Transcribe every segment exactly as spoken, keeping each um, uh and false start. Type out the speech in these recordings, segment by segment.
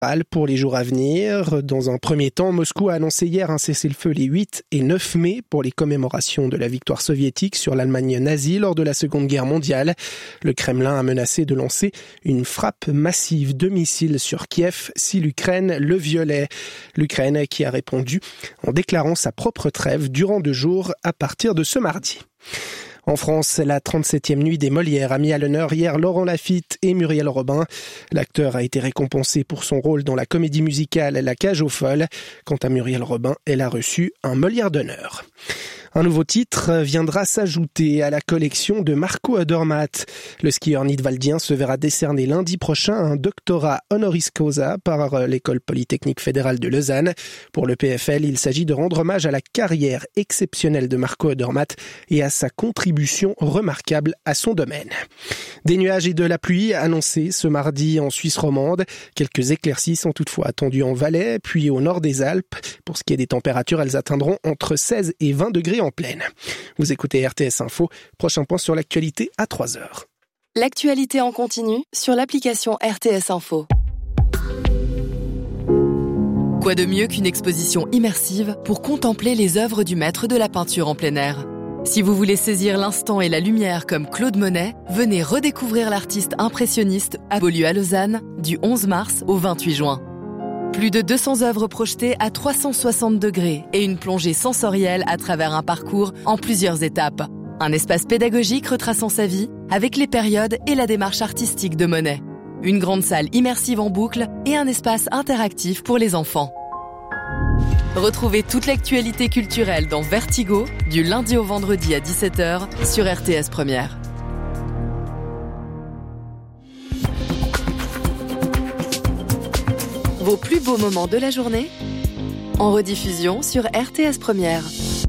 pour les jours à venir. Dans un premier temps, Moscou a annoncé hier un cessez-le-feu les huit et neuf mai pour les commémorations de la victoire soviétique sur l'Allemagne nazie lors de la Seconde Guerre mondiale. Le Kremlin a menacé de lancer une frappe massive de missiles sur Kiev si l'Ukraine le violait. L'Ukraine qui a répondu en déclarant sa propre trêve durant deux jours à partir de ce mardi. En France, la trente-septième nuit des Molières a mis à l'honneur hier Laurent Lafitte et Muriel Robin. L'acteur a été récompensé pour son rôle dans la comédie musicale La Cage aux Folles. Quant à Muriel Robin, elle a reçu un Molière d'honneur. Un nouveau titre viendra s'ajouter à la collection de Marco Odermatt. Le skieur nidwaldien se verra décerner lundi prochain un doctorat honoris causa par l'École polytechnique fédérale de Lausanne. Pour le P F L, il s'agit de rendre hommage à la carrière exceptionnelle de Marco Odermatt et à sa contribution remarquable à son domaine. Des nuages et de la pluie annoncés ce mardi en Suisse romande. Quelques éclaircies sont toutefois attendues en Valais, puis au nord des Alpes. Pour ce qui est des températures, elles atteindront entre seize et vingt degrés en pleine. Vous écoutez R T S Info, prochain point sur l'actualité à trois heures. L'actualité en continu sur l'application R T S Info. Quoi de mieux qu'une exposition immersive pour contempler les œuvres du maître de la peinture en plein air ? Si vous voulez saisir l'instant et la lumière comme Claude Monet, venez redécouvrir l'artiste impressionniste à Beaulieu à Lausanne du onze mars au vingt-huit juin. Plus de deux cents œuvres projetées à trois cent soixante degrés et une plongée sensorielle à travers un parcours en plusieurs étapes. Un espace pédagogique retraçant sa vie avec les périodes et la démarche artistique de Monet. Une grande salle immersive en boucle et un espace interactif pour les enfants. Retrouvez toute l'actualité culturelle dans Vertigo du lundi au vendredi à dix-sept heures sur R T S Première. Vos plus beaux moments de la journée en rediffusion sur R T S Première.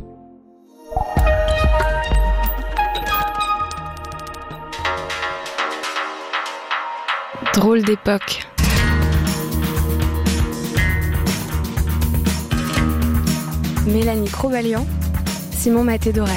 Drôle d'époque. Mélanie Crobalian, Simon Maté-Doré.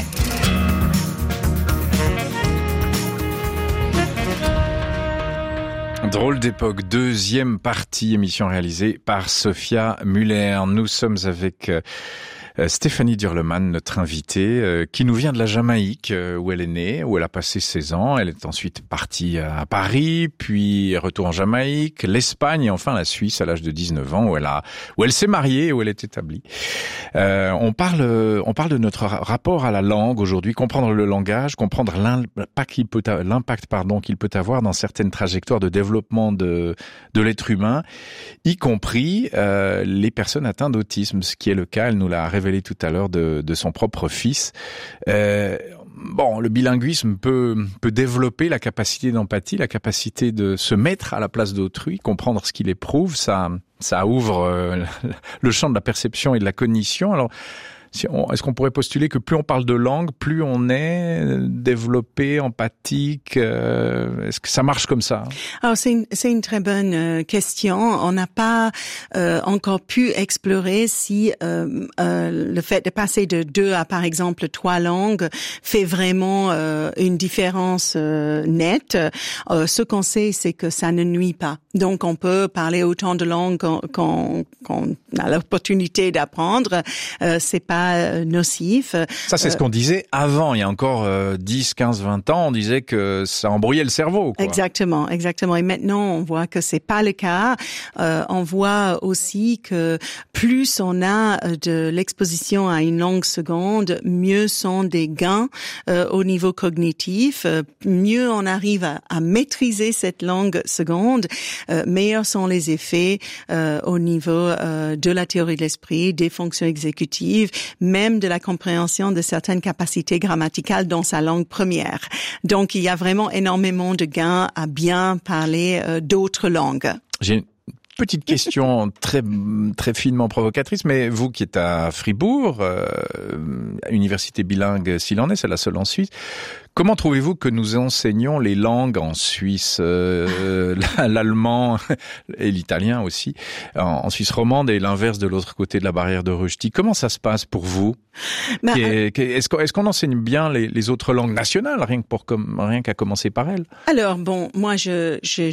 Drôle d'époque, deuxième partie, émission réalisée par Sophia Muller. Nous sommes avec euh, Stéphanie Durleman, notre invitée, euh, qui nous vient de la Jamaïque, euh, où elle est née, où elle a passé seize ans. Elle est ensuite partie à Paris, puis retour en Jamaïque, l'Espagne et enfin la Suisse à l'âge de dix-neuf ans, où elle a, où elle s'est mariée et où elle est établie. Euh, on parle, on parle de notre rapport à la langue aujourd'hui, comprendre le langage, comprendre l'impact qu'il peut, l'impact, pardon, qu'il peut avoir dans certaines trajectoires de développement de, de l'être humain, y compris euh, les personnes atteintes d'autisme, ce qui est le cas, elle nous l'a révélé tout à l'heure de, de son propre fils. Euh, bon, le bilinguisme peut, peut développer la capacité d'empathie, la capacité de se mettre à la place d'autrui, comprendre ce qu'il éprouve, ça, ça ouvre euh, le champ de la perception et de la cognition. Alors, si on, est-ce qu'on pourrait postuler que plus on parle de langue, plus on est développé, empathique euh, est-ce que ça marche comme ça? Alors c'est une, c'est une très bonne euh, question. On n'a pas euh, encore pu explorer si euh, euh, le fait de passer de deux à par exemple trois langues fait vraiment euh, une différence euh, nette. Euh, ce qu'on sait, c'est que ça ne nuit pas. Donc on peut parler autant de langues qu'on, qu'on, qu'on a l'opportunité d'apprendre. Euh, c'est pas nocif. Ça, c'est euh, ce qu'on disait avant. Il y a encore euh, dix, quinze, vingt ans, on disait que ça embrouillait le cerveau, quoi. Exactement, exactement. Et maintenant, on voit que c'est pas le cas. Euh, on voit aussi que plus on a de l'exposition à une langue seconde, mieux sont des gains euh, au niveau cognitif. Euh, mieux on arrive à, à maîtriser cette langue seconde, euh, meilleurs sont les effets euh, au niveau euh, de la théorie de l'esprit, des fonctions exécutives, même de la compréhension de certaines capacités grammaticales dans sa langue première. Donc, il y a vraiment énormément de gains à bien parler euh, d'autres langues. J'ai une petite question très très finement provocatrice, mais vous qui êtes à Fribourg, euh, université bilingue s'il en est, c'est la seule en Suisse, comment trouvez-vous que nous enseignons les langues en Suisse, euh, l'allemand et l'italien aussi, en, en Suisse romande et l'inverse de l'autre côté de la barrière de Rushdie? Comment ça se passe pour vous? Bah, est, est-ce, qu'on, est-ce qu'on enseigne bien les, les autres langues nationales, rien que pour, rien qu'à commencer par elles? Alors bon, moi je... je, je...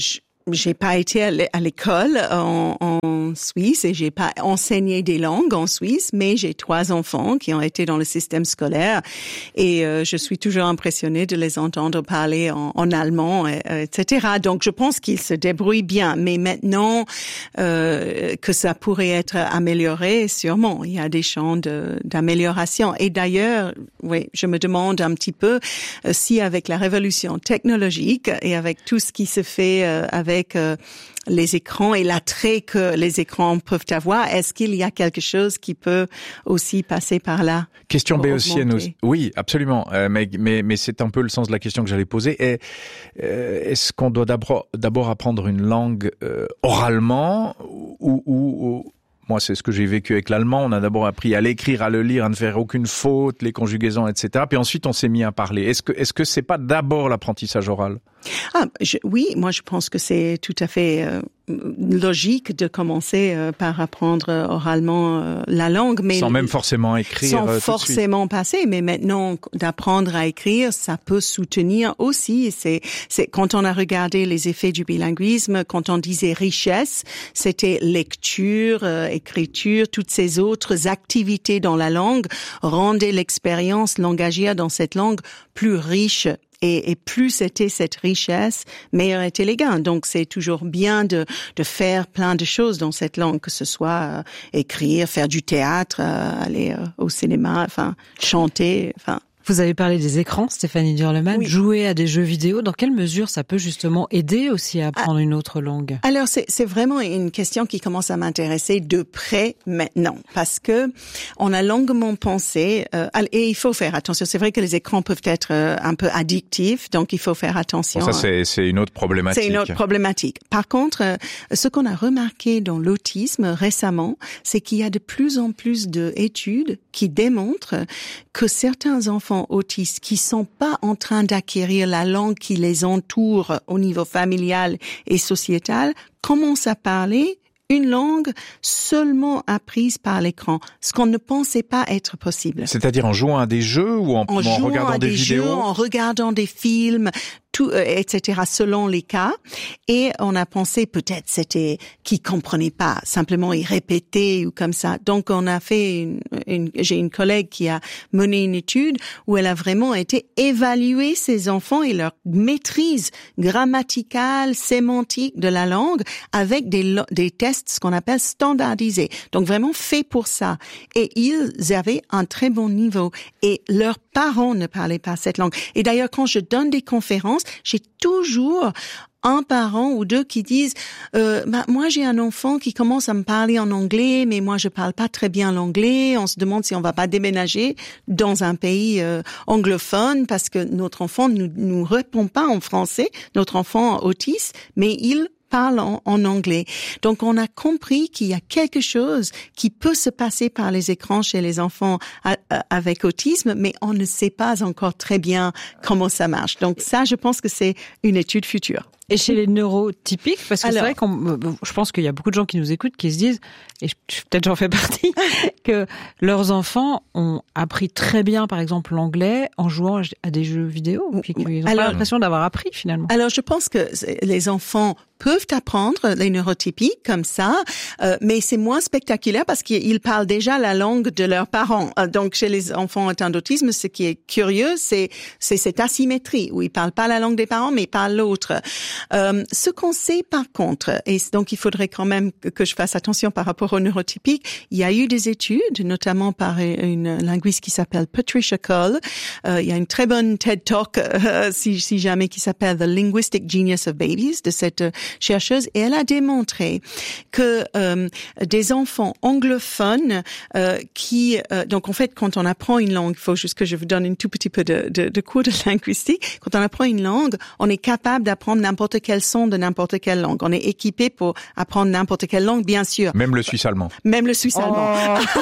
j'ai pas été à l'école en, en Suisse et j'ai pas enseigné des langues en Suisse, mais j'ai trois enfants qui ont été dans le système scolaire et euh, je suis toujours impressionnée de les entendre parler en, en allemand, et, et cetera. Donc je pense qu'ils se débrouillent bien, mais maintenant euh, que ça pourrait être amélioré, sûrement il y a des champs de, d'amélioration. Et d'ailleurs, oui, je me demande un petit peu euh, si avec la révolution technologique et avec tout ce qui se fait euh, avec avec euh, les écrans et l'attrait que les écrans peuvent avoir, est-ce qu'il y a quelque chose qui peut aussi passer par là? Question béotienne aussi. Oui, absolument. Euh, mais, mais, mais c'est un peu le sens de la question que j'allais poser. Et, euh, est-ce qu'on doit d'abord, d'abord apprendre une langue euh, oralement ou, ou, ou moi, c'est ce que j'ai vécu avec l'allemand. On a d'abord appris à l'écrire, à le lire, à ne faire aucune faute, les conjugaisons, et cetera. Puis ensuite, on s'est mis à parler. Est-ce que, est-ce que c'est pas d'abord l'apprentissage oral? Ah, je, oui, moi je pense que c'est tout à fait euh, logique de commencer euh, par apprendre euh, oralement euh, la langue, mais sans même forcément écrire. Sans euh, forcément passer, mais maintenant d'apprendre à écrire, ça peut soutenir aussi. C'est, c'est quand on a regardé les effets du bilinguisme, quand on disait richesse, c'était lecture, euh, écriture, toutes ces autres activités dans la langue rendaient l'expérience langagière dans cette langue plus riche. Et, et plus c'était cette richesse, meilleurs étaient les gains. Donc c'est toujours bien de, de faire plein de choses dans cette langue, que ce soit euh, écrire, faire du théâtre, euh, aller euh, au cinéma, enfin chanter, enfin. Vous avez parlé des écrans, Stéphanie Durleman, oui. Jouer à des jeux vidéo. Dans quelle mesure ça peut justement aider aussi à apprendre ah, une autre langue? Alors c'est, c'est vraiment une question qui commence à m'intéresser de près maintenant, parce que on a longuement pensé, euh, et il faut faire attention. C'est vrai que les écrans peuvent être euh, un peu addictifs, donc il faut faire attention. Bon, ça c'est, c'est une autre problématique. C'est une autre problématique. Par contre, euh, ce qu'on a remarqué dans l'autisme récemment, c'est qu'il y a de plus en plus d'études qui démontrent que certains enfants autistes qui sont pas en train d'acquérir la langue qui les entoure au niveau familial et sociétal commencent à parler une langue seulement apprise par l'écran, ce qu'on ne pensait pas être possible. C'est-à-dire en jouant à des jeux ou en, en, en jouant regardant à des, des vidéos, jeux, en regardant des films, tout, euh, et cetera, selon les cas. Et on a pensé peut-être c'était qu'ils comprenaient pas, simplement ils répétaient ou comme ça. Donc on a fait une, une, j'ai une collègue qui a mené une étude où elle a vraiment été évaluer ses enfants et leur maîtrise grammaticale, sémantique de la langue avec des, des tests, ce qu'on appelle standardisés. Donc vraiment fait pour ça. Et ils avaient un très bon niveau. Et leurs parents ne parlaient pas cette langue. Et d'ailleurs, quand je donne des conférences, j'ai toujours un parent ou deux qui disent euh, bah, moi j'ai un enfant qui commence à me parler en anglais, mais moi je parle pas très bien l'anglais. On se demande si on va pas déménager dans un pays euh, anglophone parce que notre enfant ne nous, nous répond pas en français, notre enfant autiste, mais il parle en, en anglais. Donc, on a compris qu'il y a quelque chose qui peut se passer par les écrans chez les enfants à, à, avec autisme, mais on ne sait pas encore très bien comment ça marche. Donc, ça, je pense que c'est une étude future. Et chez les neurotypiques, parce que Alors, c'est vrai qu'on, je pense qu'il y a beaucoup de gens qui nous écoutent qui se disent, et peut-être j'en fais partie, que leurs enfants ont appris très bien, par exemple, l'anglais en jouant à des jeux vidéo, puis qu'ils n'ont pas l'impression d'avoir appris finalement. Alors, je pense que les enfants peuvent apprendre les neurotypiques comme ça, euh, mais c'est moins spectaculaire parce qu'ils parlent déjà la langue de leurs parents. Donc, chez les enfants atteints d'autisme, ce qui est curieux, c'est c'est cette asymétrie où ils parlent pas la langue des parents, mais ils parlent l'autre. Euh, ce qu'on sait par contre, et donc il faudrait quand même que je fasse attention par rapport aux neurotypiques, il y a eu des études, notamment par une linguiste qui s'appelle Patricia Cole. Euh, il y a une très bonne TED Talk, euh, si, si jamais, qui s'appelle The Linguistic Genius of Babies, de cette chercheuse, et elle a démontré que euh, des enfants anglophones euh, qui, euh, donc en fait, quand on apprend une langue, il faut juste que je vous donne un tout petit peu de, de, de cours de linguistique. Quand on apprend une langue, on est capable d'apprendre n'importe quel son de n'importe quelle langue. On est équipé pour apprendre n'importe quelle langue, bien sûr. Même le suisse allemand. Même le suisse allemand. Oh.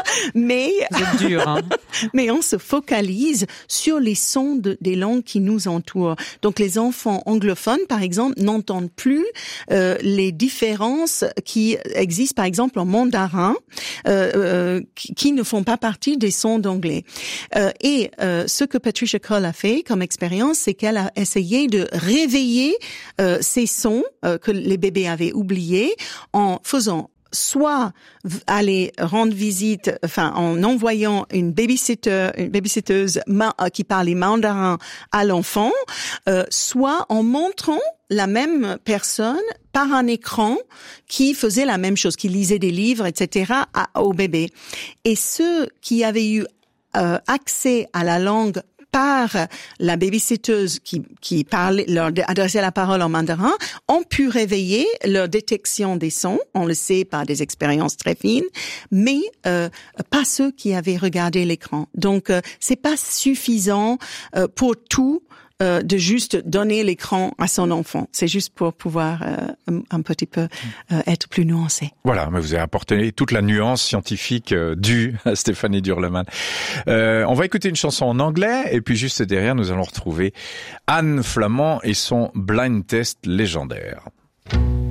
mais c'est dur, hein. Mais on se focalise sur les sons de, des langues qui nous entourent. Donc les enfants anglophones, par exemple, n'entendent plus euh, les différences qui existent, par exemple, en mandarin, euh, euh, qui, qui ne font pas partie des sons d'anglais. Euh, et euh, ce que Patricia Cole a fait comme expérience, c'est qu'elle a essayé de réveiller euh, ces sons euh, que les bébés avaient oubliés en faisant soit aller rendre visite, enfin en envoyant une babysitter, une babysitteuse ma, qui parlait mandarin à l'enfant, euh, soit en montrant la même personne par un écran qui faisait la même chose, qui lisait des livres, et cetera à, au bébé. Et ceux qui avaient eu euh, accès à la langue par la babysitteuse qui, qui parlait, leur adressait la parole en mandarin, ont pu réveiller leur détection des sons, on le sait par des expériences très fines, mais euh, pas ceux qui avaient regardé l'écran. Donc, euh, c'est pas suffisant euh, pour tout euh, de juste donner l'écran à son enfant. C'est juste pour pouvoir euh, un, un petit peu euh, être plus nuancé. Voilà, mais vous avez apporté toute la nuance scientifique euh, due à Stéphanie Durleman. Euh, on va écouter une chanson en anglais et puis juste derrière, nous allons retrouver Anne Flamand et son blind test légendaire.